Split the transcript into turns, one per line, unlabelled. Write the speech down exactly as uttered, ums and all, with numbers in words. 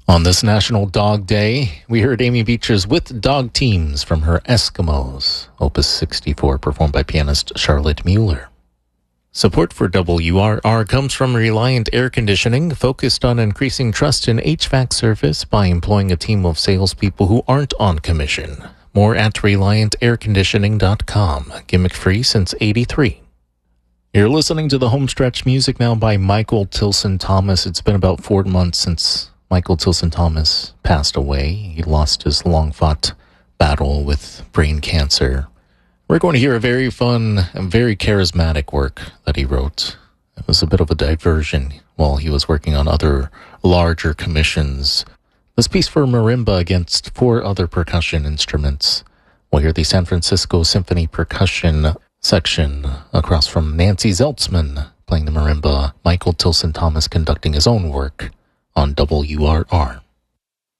On this National Dog Day, we heard Amy Beecher's With Dog Teams from her Eskimos, Opus sixty-four, performed by pianist Charlotte Mueller. Support for W R R comes from Reliant Air Conditioning, focused on increasing trust in H V A C service by employing a team of salespeople who aren't on commission. More at reliant air conditioning dot com. Gimmick-free since eighty-three. You're listening to the Homestretch music now by Michael Tilson Thomas. It's been about four months since Michael Tilson Thomas passed away. He lost his long-fought battle with brain cancer. We're going to hear a very fun and very charismatic work that he wrote. It was a bit of a diversion while he was working on other larger commissions. This piece for marimba against four other percussion instruments. We'll hear the San Francisco Symphony Percussion section across from Nancy Zeltzman playing the marimba, Michael Tilson Thomas conducting his own work on W R R.